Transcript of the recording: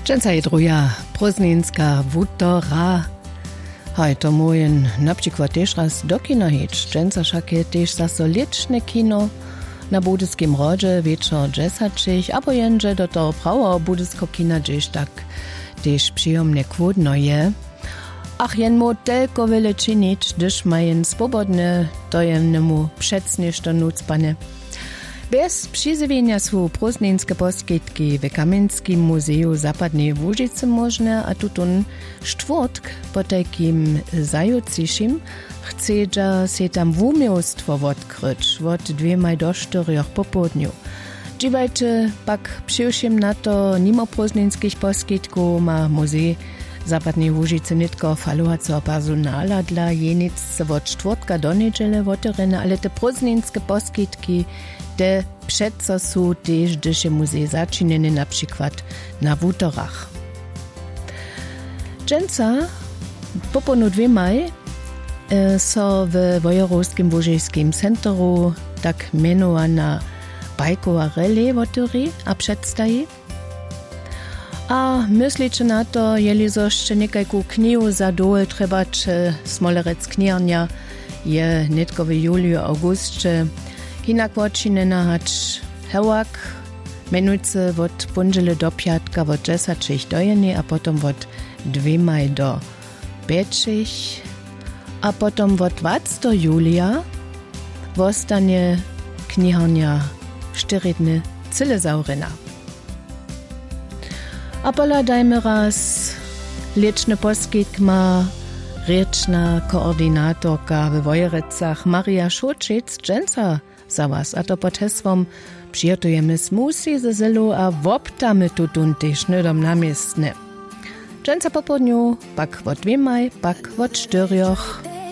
Dżęca je druga prózdninska wutora. Haj, to mojen na przykład też raz do kina heć. Dżęca však je też zaso liczne kino na Budyskim Rodzie wieczor 10, abo jenže do toho prawa Budysko kina gdzieś tak też przyjemnie kłodno je. Ach, jen mu tylko wiele czynić, gdyż mają swobodne, to jemnemu przecnieszto nucpane. Bez przyzywienia są prózdninske poskitki w Kamienskim Muzeju Zapadnej Łużycy możne, a tutun czwartk po takim zajutrzejszym chce się tam wumiostwo odkryć od 2 do 4 po południu. Dziwajcie pak przyjszym na to mimo prózdninskich poskitków ma Muzej Zapadnej Łużycy nitko falującego personala dla jenic od czwartka do niedziele otworene, ale te prózdninske poskitki te przeco są też, gdyż je muzej zaczynany na przykład na wutorach. Dżęca po ponu 2 maj so w Wojerowskim Łużyckim Centru tak mianowana bajkowa relay otworzy a przedstawi. A myślicie na to, jeli jeszcze niekajku knihu za dole trebać Smolerec knjiarnia je nitko w juliu, augustie hinak odčinena hać hewak, menujce od punžele do piatka od 10 do 1, a potom od 2 do 5, a potom od 20 julia zostanie kniharnia 4 dny cyle zaurena. A pola dajmy raz liczny poskitk ma rečna koordynatorka w Wojerecach Maria Šočic Dżęca za was, a to pod hesłom przyjotujemy smusi ze zelu, a woptamy tutun też nydom namiestne. Dżęca po południu, pak od 2, pak od 4.